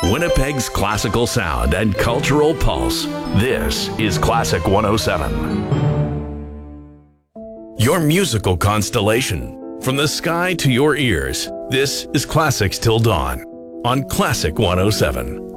Winnipeg's classical sound and cultural pulse. This is Classic 107. Your musical constellation. From the sky to your ears, this is Classics Till Dawn on Classic 107.